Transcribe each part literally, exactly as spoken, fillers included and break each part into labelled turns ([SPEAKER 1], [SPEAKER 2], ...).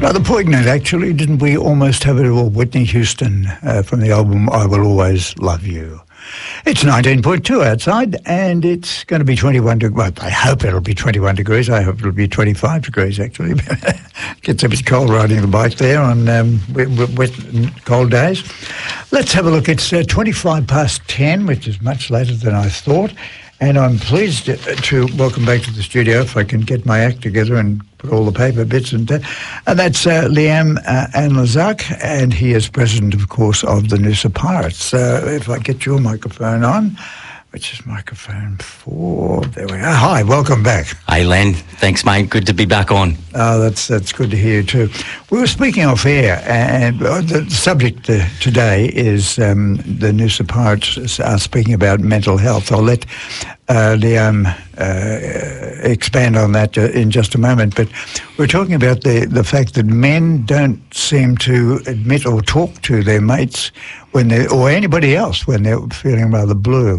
[SPEAKER 1] Rather poignant, actually, didn't we almost have it all? Whitney Houston uh, from the album I Will Always Love You. It's nineteen point two outside, and it's going to be twenty-one degrees. Well, I hope it'll be twenty-one degrees. I hope it'll be twenty-five degrees, actually. Gets a bit cold riding the bike there on um, wet, wet, cold days. Let's have a look. It's uh, twenty-five past ten, which is much later than I thought. And I'm pleased to, to welcome back to the studio, if I can get my act together and put all the paper bits in there. And that's uh, Liam uh, Anlazak, and he is president, of course, of the Noosa Pirates. So if I get your microphone on, which is microphone four, there we are. Hi, welcome back.
[SPEAKER 2] Hey, Len. Thanks, mate. Good to be back on.
[SPEAKER 1] Oh, that's that's good to hear too. We were speaking off air, and the subject uh, today is um, the Noosa Pirates are speaking about mental health. I'll let uh, Liam uh, expand on that in just a moment, but we're talking about the, the fact that men don't seem to admit or talk to their mates when they or anybody else when they're feeling rather blue.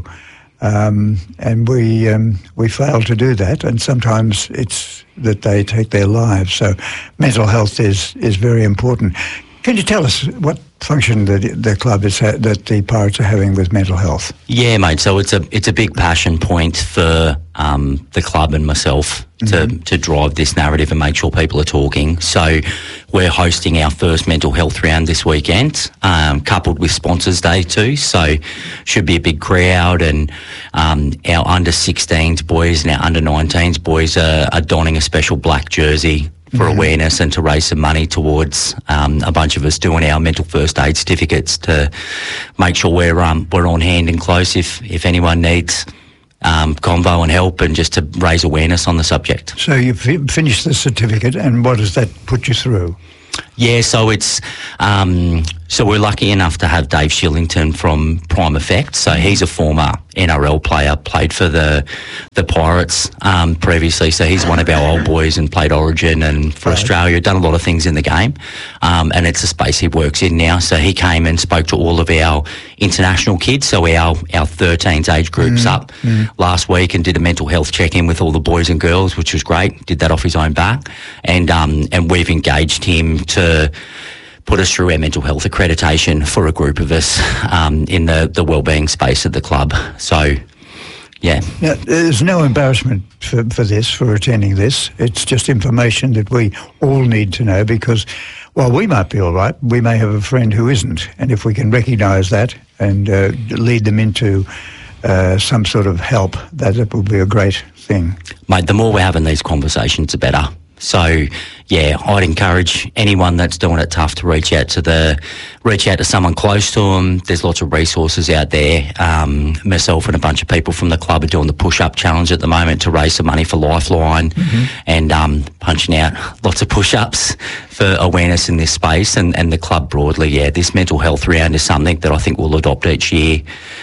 [SPEAKER 1] Um, and we um, we fail to do that, and sometimes it's that they take their lives. So mental health is, is very important. Can you tell us what function the the club is ha- that the Pirates are having with mental health?
[SPEAKER 2] Yeah, mate. So it's a it's a big passion point for um, the club and myself to mm-hmm. to drive this narrative and make sure people are talking. So we're hosting our first mental health round this weekend, um, coupled with Sponsors Day too. So should be a big crowd, and um, our under sixteens boys and our under nineteens boys are, are donning a special black jersey for mm-hmm. awareness and to raise some money towards um, a bunch of us doing our mental first aid certificates to make sure we're um, we're on hand and close if if anyone needs um, convo and help, and just to raise awareness on the subject.
[SPEAKER 1] So you've f- finished the certificate, and what does that put you through?
[SPEAKER 2] Yeah, so it's um, so we're lucky enough to have Dave Shillington from Prime Effect. So he's a former N R L player, played for the the Pirates um, previously. So he's one of our old boys and played Origin and for right. Australia, done a lot of things in the game. Um, and it's a space he works in now. So he came and spoke to all of our international kids, so our our thirteens age groups mm, up mm. last week, and did a mental health check-in with all the boys and girls, which was great. Did that off his own back. And um, and we've engaged him to put us through our mental health accreditation for a group of us um, in the, the wellbeing space at the club. So, yeah.
[SPEAKER 1] Now, there's no embarrassment for, for this, for attending this. It's just information that we all need to know, because while we might be all right, we may have a friend who isn't. And if we can recognise that and uh, lead them into uh, some sort of help, that it will be a great thing.
[SPEAKER 2] Mate, the more we're having these conversations, the better. So, yeah, I'd encourage anyone that's doing it tough to reach out to the, reach out to someone close to them. There's lots of resources out there. Um, myself and a bunch of people from the club are doing the push-up challenge at the moment to raise some money for Lifeline, mm-hmm. and um, punching out lots of push-ups for awareness in this space. And, and the club broadly, yeah, this mental health round is something that I think we'll adopt each year.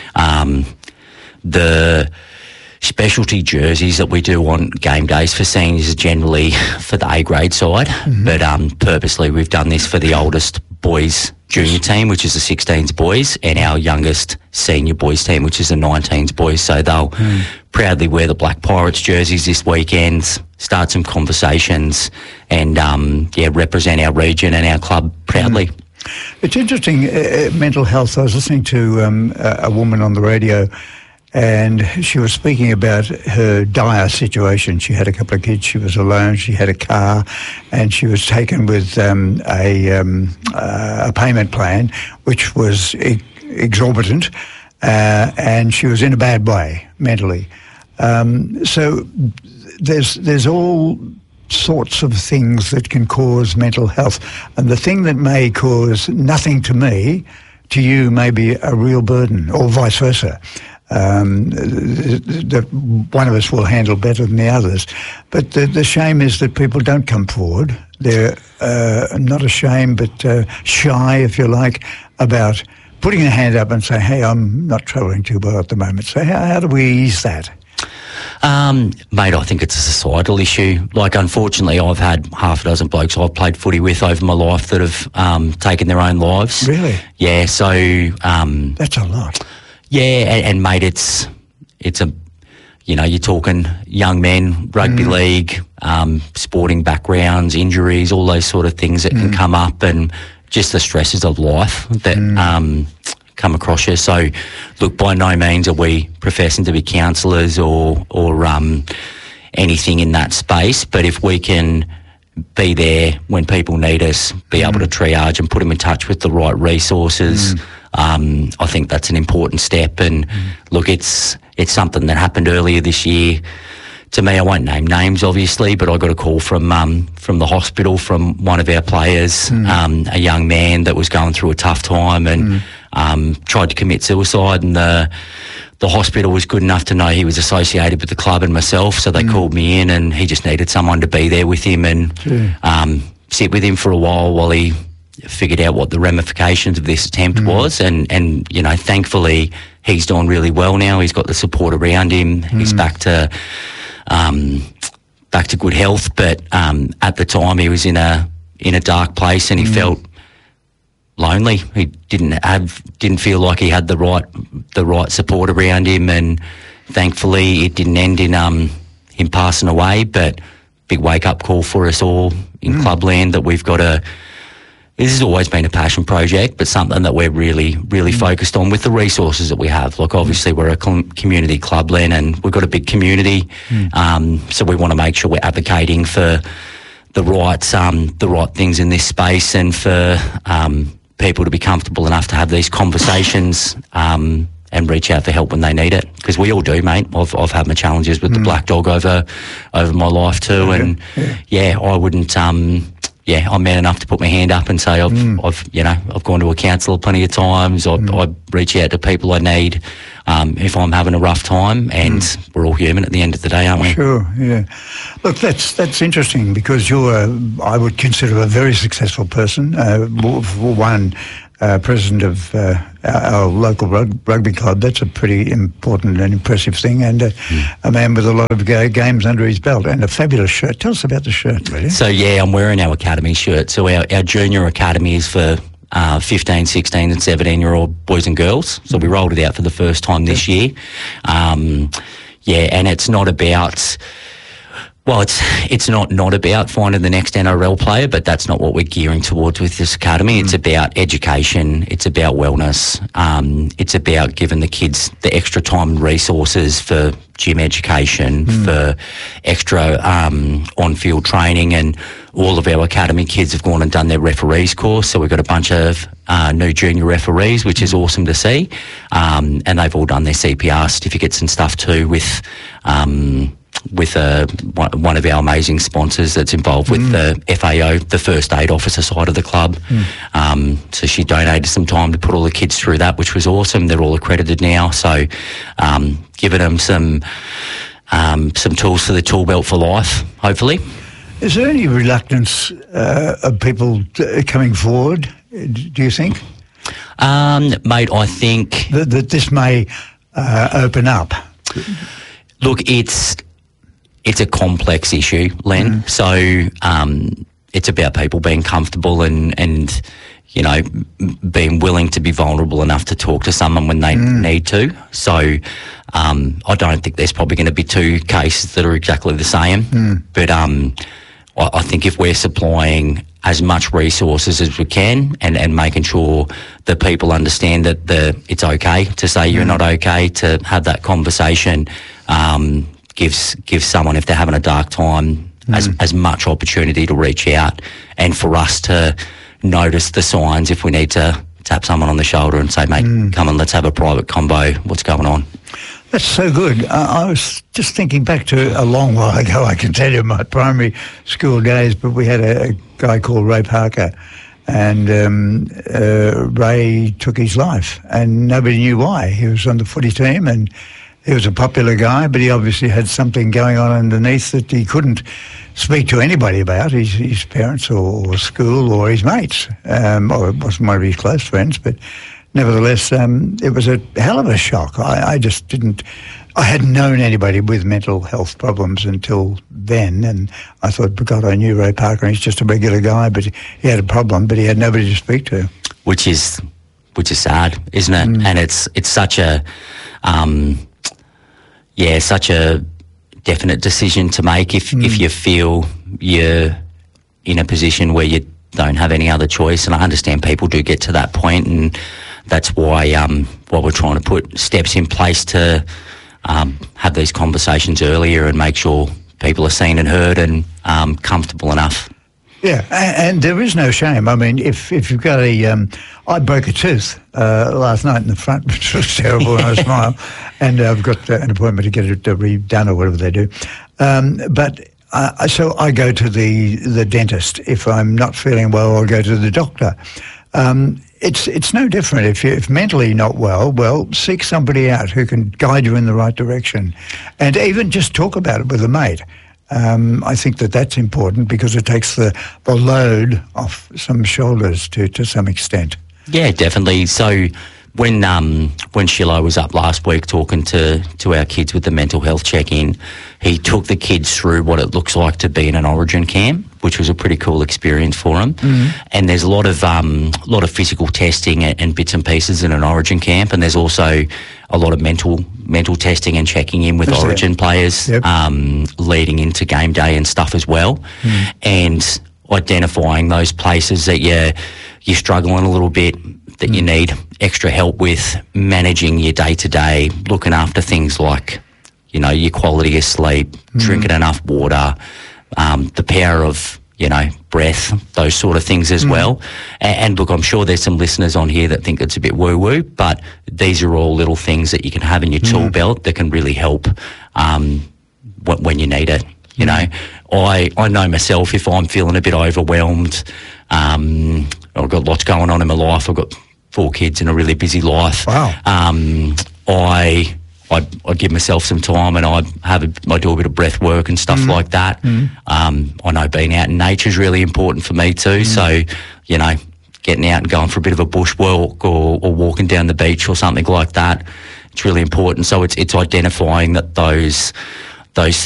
[SPEAKER 2] Um, the specialty jerseys that we do on game days for seniors is generally for the A grade side, mm-hmm. but um, purposely we've done this for the oldest boys junior team, which is the sixteens boys, and our youngest senior boys team, which is the nineteens boys. So they'll mm. proudly wear the Black Pirates jerseys this weekend, start some conversations, and um, yeah, represent our region and our club proudly. Mm.
[SPEAKER 1] It's interesting, uh, mental health. I was listening to um, a, a woman on the radio, and she was speaking about her dire situation. She had a couple of kids, she was alone, she had a car, and she was taken with um, a, um, uh, a payment plan which was e- exorbitant, uh, and she was in a bad way mentally. Um, so there's there's all sorts of things that can cause mental health, and the thing that may cause nothing to me, to you may be a real burden, or vice versa. Um, that one of us will handle better than the others. But the, the shame is that people don't come forward. They're uh, not ashamed, but uh, shy, if you like, about putting a hand up and say, hey, I'm not travelling too well at the moment. So how, how do we ease that?
[SPEAKER 2] Um, mate, I think it's a societal issue. Like, unfortunately, I've had half a dozen blokes I've played footy with over my life that have um, taken their own lives.
[SPEAKER 1] Really?
[SPEAKER 2] Yeah, so... Um,
[SPEAKER 1] That's a lot.
[SPEAKER 2] Yeah, and, and mate, it's it's a you know, you're talking young men, rugby mm. league, um, sporting backgrounds, injuries, all those sort of things that mm. can come up, and just the stresses of life that mm. um, come across you. So, look, by no means are we professing to be counsellors or, or um, anything in that space, but if we can be there when people need us, be mm. able to triage and put them in touch with the right resources, mm. um, I think that's an important step. And mm. look, it's it's something that happened earlier this year. To me, I won't name names, obviously, but I got a call from um, from the hospital from one of our players, mm. um, a young man that was going through a tough time and mm. um, tried to commit suicide, and the the hospital was good enough to know he was associated with the club and myself, so they mm. called me in, and he just needed someone to be there with him and yeah. um, sit with him for a while while he figured out what the ramifications of this attempt mm. was. And, and, you know, thankfully he's doing really well now. He's got the support around him. Mm. He's back to um, back to good health. But um, at the time he was in a in a dark place, and he mm. felt lonely. He didn't have didn't feel like he had the right the right support around him, and thankfully it didn't end in um, him passing away. But big wake up call for us all in mm. Clubland that we've got a. This has always been a passion project, but something that we're really, really mm. focused on with the resources that we have. Like, obviously, we're a com- community clubland, and we've got a big community, mm. um, so we want to make sure we're advocating for the right, um, the right things in this space, and for um, people to be comfortable enough to have these conversations um, and reach out for help when they need it. Because we all do, mate. I've I've had my challenges with mm. the black dog over over my life too, okay. and yeah. yeah, I wouldn't. Um, Yeah, I'm man enough to put my hand up and say I've, mm. I've, you know, I've gone to a counsellor plenty of times. I, mm. I reach out to people I need um, if I'm having a rough time, and mm. we're all human at the end of the day, aren't we?
[SPEAKER 1] Sure, yeah. Look, that's that's interesting, because you're, a, I would consider, a very successful person. Uh, for one, uh, president of uh, our, our local rug, rugby club. That's a pretty important and impressive thing, and uh, mm. a man with a lot of ga- games under his belt, and a fabulous shirt. Tell us about the shirt, really.
[SPEAKER 2] So, yeah, I'm wearing our academy shirt. So our, our junior academy is for uh, fifteen, sixteen and seventeen-year-old boys and girls. So we rolled it out for the first time this year. Um, yeah, and it's not about... Well, it's it's not not about finding the next N R L player, but that's not what we're gearing towards with this academy. Mm. It's about education. It's about wellness. Um, it's about giving the kids the extra time and resources for gym education, mm. for extra um, on-field training, and all of our academy kids have gone and done their referees course. So we've got a bunch of uh, new junior referees, which is awesome to see, um, and they've all done their C P R certificates and stuff too with. Um, with uh, one of our amazing sponsors that's involved with mm. the F A O, the first aid officer side of the club. Mm. Um, so she donated some time to put all the kids through that, which was awesome. They're all accredited now. So um, giving them some um, some tools for the tool belt for life, hopefully.
[SPEAKER 1] Is there any reluctance uh, of people t- coming forward, do you think?
[SPEAKER 2] Um, mate, I think...
[SPEAKER 1] That, that this may uh, open up?
[SPEAKER 2] Look, it's... It's a complex issue, Len. Mm. So um, it's about people being comfortable and, and, you know, being willing to be vulnerable enough to talk to someone when they mm. need to. So um, I don't think there's probably going to be two cases that are exactly the same. Mm. But um, I, I think if we're supplying as much resources as we can, and, and making sure that people understand that the it's okay to say mm. you're not okay, to have that conversation, um, gives gives someone, if they're having a dark time, mm. as as much opportunity to reach out, and for us to notice the signs if we need to tap someone on the shoulder and say, mate, mm. come on, let's have a private combo. What's going on?
[SPEAKER 1] That's so good. Uh, I was just thinking back to a long while ago, I can tell you, my primary school days, but we had a, a guy called Ray Parker, and um, uh, Ray took his life, and nobody knew why. He was on the footy team, and he was a popular guy, but he obviously had something going on underneath that he couldn't speak to anybody about, his, his parents or, or school or his mates. Um, or it wasn't one of his close friends, but nevertheless, um, it was a hell of a shock. I, I just didn't... I hadn't known anybody with mental health problems until then, and I thought, God, I knew Ray Parker, and he's just a regular guy, but he had a problem, but he had nobody to speak to.
[SPEAKER 2] Which is, which is sad, isn't it? Mm. And it's it's such a... Um, yeah, such a definite decision to make if, mm. if you feel you're in a position where you don't have any other choice. And I understand people do get to that point, and that's why um, why we're trying to put steps in place to um, have these conversations earlier and make sure people are seen and heard and um, comfortable enough.
[SPEAKER 1] Yeah, and, and there is no shame. I mean, if if you've got a, um, I broke a tooth uh, last night in the front, which was terrible, and I smile, and uh, I've got uh, an appointment to get it uh, redone or whatever they do. Um, but uh, so I go to the the dentist. If I'm not feeling well, I'll go to the doctor. Um, it's it's no different. If you're if mentally not well, well, seek somebody out who can guide you in the right direction, and even just talk about it with a mate. Um, I think that that's important because it takes the, the load off some shoulders to, to some extent.
[SPEAKER 2] Yeah, definitely. So when um, when Shiloh was up last week talking to, to our kids with the mental health check-in, he took the kids through what it looks like to be in an Origin camp, which was a pretty cool experience for them. Mm-hmm. And there's a lot of um, lot of physical testing and, and bits and pieces in an Origin camp, and there's also a lot of mental mental testing and checking in with That's Origin it. players yep. um, leading into game day and stuff as well, mm. and identifying those places that you're you're struggling a little bit, that mm. you need extra help with, managing your day to day, looking after things like, you know, your quality of sleep, mm. drinking enough water, um, the power of, you know, breath, those sort of things as mm. well. And, and look, I'm sure there's some listeners on here that think it's a bit woo-woo, but these are all little things that you can have in your mm. tool belt that can really help um, w- when you need it. You mm. know, I, I know myself, if I'm feeling a bit overwhelmed, um, I've got lots going on in my life, I've got four kids and a really busy life.
[SPEAKER 1] Wow.
[SPEAKER 2] Um, I... I'd, I'd give myself some time, and I'd have a, I'd do a bit of breath work and stuff mm. like that. Mm. Um, I know being out in nature is really important for me too. Mm. So, you know, getting out and going for a bit of a bushwalk or, or walking down the beach or something like that, it's really important. So it's it's identifying that those those